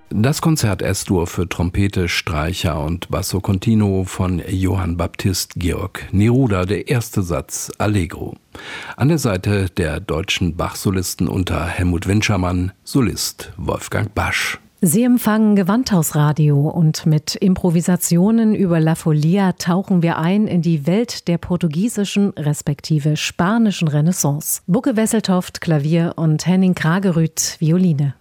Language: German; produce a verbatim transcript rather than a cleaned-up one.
Das Konzert S-Dur für Trompete, Streicher und Basso Continuo von Johann Baptist Georg Neruda, der erste Satz Allegro. An der Seite der deutschen Bach-Solisten unter Helmut Winschermann, Solist Wolfgang Basch. Sie empfangen Gewandhausradio und mit Improvisationen über La Folia tauchen wir ein in die Welt der portugiesischen respektive spanischen Renaissance. Bucke Wesseltoft, Klavier und Henning Kragerüth, Violine.